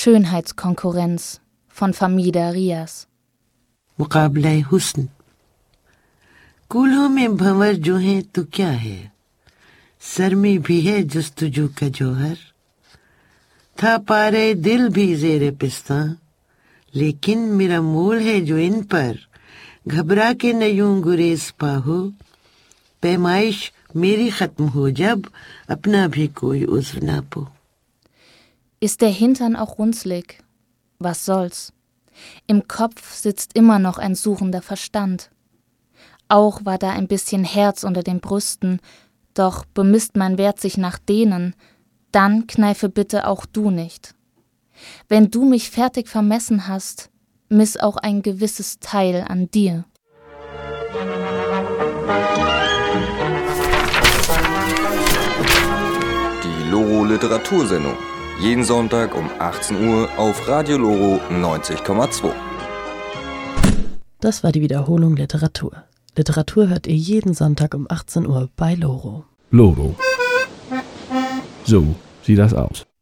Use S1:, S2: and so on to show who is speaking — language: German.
S1: Schönheitskonkurrenz von Famida Riaz.
S2: मुकाबला हुस्न कूल्हों में भंवर जो है तो क्या है सर में भी है जस्तुजू का जौहर था पारे दिल भी ज़ेरे पिस्ता लेकिन मेरा मोल है जो इन पर घबरा के न यूं गुरेज पाहो पैमाइश मेरी खत्म हो जब अपना भी कोई उज़्र ना पो.
S1: Ist der Hintern auch runzlig? Was soll's? Im Kopf sitzt immer noch ein suchender Verstand. Auch war da ein bisschen Herz unter den Brüsten, doch bemisst mein Wert sich nach denen, dann kneife bitte auch du nicht. Wenn du mich fertig vermessen hast, miss auch ein gewisses Teil an dir.
S3: Die Loro Literatursendung. Jeden Sonntag um 18 Uhr auf Radio Loro 90,2.
S4: Das war die Wiederholung Literatur. Literatur hört ihr jeden Sonntag um 18 Uhr bei Loro.
S5: Loro. So sieht das aus.